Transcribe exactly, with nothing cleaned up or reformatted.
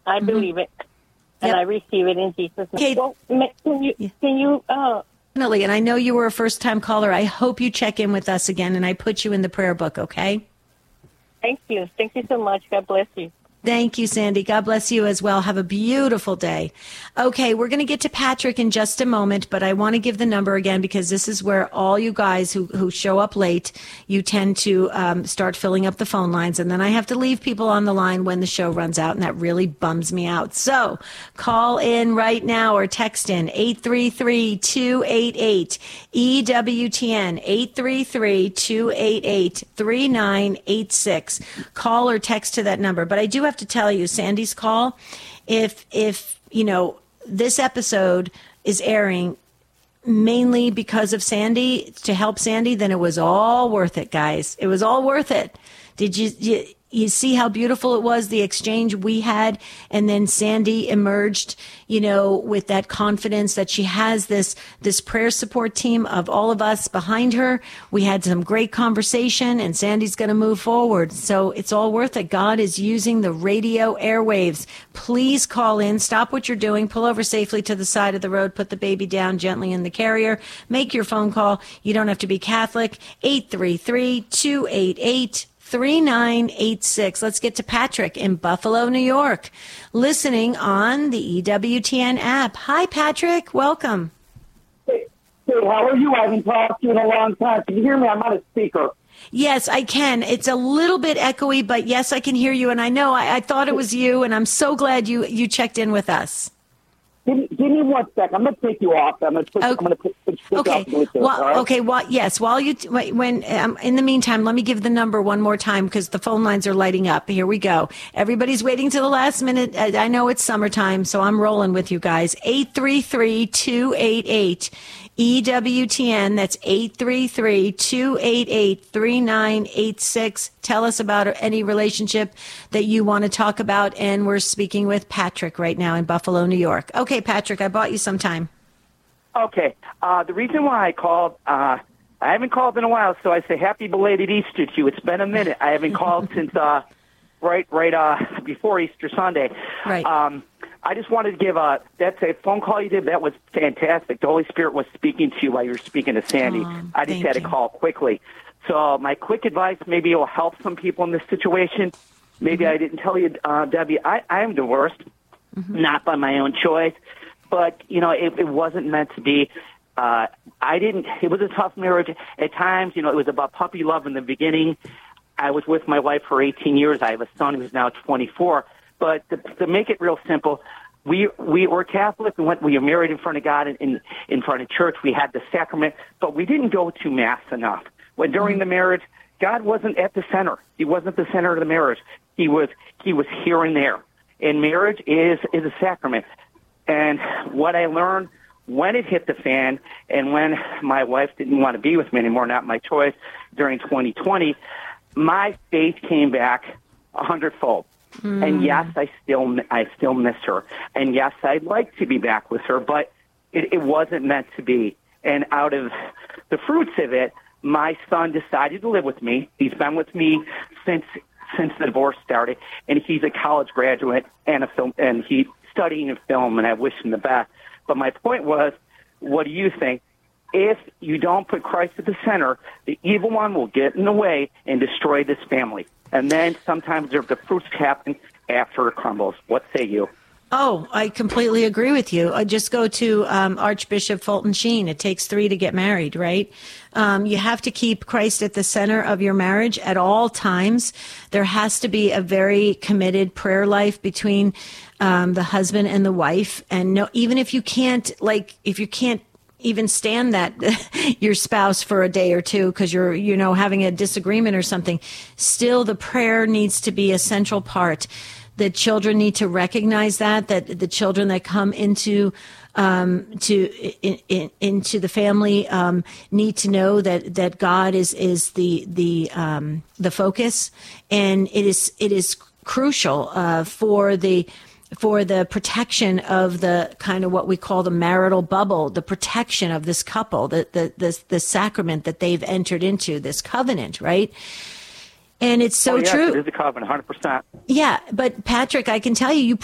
I Mm-hmm. believe it, and Yep. I receive it in Jesus' name. Okay. Well, ma- can you, Yeah. can you, uh, Definitely. And I know you were a first-time caller. I hope you check in with us again, and I put you in the prayer book, okay? thank you. Thank you so much. God bless you. Thank you, Sandy. God bless you as well. Have a beautiful day. Okay, we're going to get to Patrick in just a moment, but I want to give the number again because this is where all you guys who, who show up late, you tend to um, start filling up the phone lines, and then I have to leave people on the line when the show runs out, and that really bums me out. So call in right now or text in eight three three, two eight eight, E W T N, eight three three, two eight eight, three nine eight six. Call or text to that number. But I do have to tell you, Sandy's call, if, if, you know, this episode is airing mainly because of Sandy, to help Sandy, then it was all worth it, guys. It was all worth it. Did you, you, you see how beautiful it was, the exchange we had? And then Sandy emerged, you know, with that confidence that she has this, this prayer support team of all of us behind her. We had some great conversation, and Sandy's going to move forward. So it's all worth it. God is using the radio airwaves. Please call in, stop what you're doing, pull over safely to the side of the road, put the baby down gently in the carrier, make your phone call. You don't have to be Catholic. eight three three, two eight eight, three nine eight six. Let's get to Patrick in Buffalo, New York, listening on the E W T N app. Hi, Patrick. Welcome. Hey, hey, how are you? I haven't talked to you in a long time. Can you hear me? I'm on a speaker. Yes, I can. It's a little bit echoey, but yes, I can hear you. And I know I, I thought it was you, and I'm so glad you, you checked in with us. Give me, give me one sec. I'm going to take you off. I'm going to put, Okay. I'm going to put, put, put Okay. off Bluetooth, Well, all right? okay. Well, yes. While you, when, um, in the meantime, let me give the number one more time because the phone lines are lighting up. Here we go. Everybody's waiting to the last minute. I I know it's summertime, so I'm rolling with you guys. eight three three, two eight eight, E W T N. That's eight three three, two eight eight, three nine eight six. Tell us about any relationship that you want to talk about. And we're speaking with Patrick right now in Buffalo, New York. Okay, Patrick, I bought you some time. Okay. Uh, the reason why I called, uh, I haven't called in a while, so I say happy belated Easter to you. It's been a minute. I haven't called since uh, right right uh, before Easter Sunday. Right. Um, I just wanted to give a, that's a phone call you did. That was fantastic. The Holy Spirit was speaking to you while you were speaking to Sandy. Oh, I just thank had you. to call quickly. So my quick advice, maybe it will help some people in this situation. Maybe I didn't tell you, uh, Debbie, I, I am divorced, not by my own choice, but, you know, it, it wasn't meant to be. Uh, I didn't, it was a tough marriage. At times, you know, it was about puppy love in the beginning. I was with my wife for eighteen years. I have a son who's now twenty-four. But to, to make it real simple, we we were Catholic. We went. We were married in front of God in, in in front of church. We had the sacrament, but we didn't go to mass enough. When during the marriage, God wasn't at the center. He wasn't the center of the marriage. He was he was here and there. And marriage is is a sacrament. And what I learned when it hit the fan, and when my wife didn't want to be with me anymore, not my choice, during twenty twenty, my faith came back a hundredfold. Mm. And yes, I still I still miss her. And yes, I'd like to be back with her, but it, it wasn't meant to be. And out of the fruits of it, my son decided to live with me. He's been with me since since the divorce started, and he's a college graduate and a film, and he's studying in film, and I wish him the best. But my point was, what do you think? If you don't put Christ at the center, the evil one will get in the way and destroy this family. And then sometimes the fruits happen after it crumbles. What say you? Oh, I completely agree with you. I just go to um, Archbishop Fulton Sheen. It takes three to get married, right? Um, you have to keep Christ at the center of your marriage at all times. There has to be a very committed prayer life between um, the husband and the wife. And no, even if you can't, like, if you can't even stand that your spouse for a day or two because you're, you know, having a disagreement or something, still the prayer needs to be a central part. The children need to recognize that, that the children that come into um, to in, in, into the family um, need to know that, that God is is the the um, the focus, and it is it is crucial uh, for the for the protection of the kind of what we call the marital bubble, the protection of this couple, the the the, the sacrament that they've entered into, this covenant, right? And it's so oh, yes, true. It is a covenant, one hundred percent. Yeah, but Patrick, I can tell you, you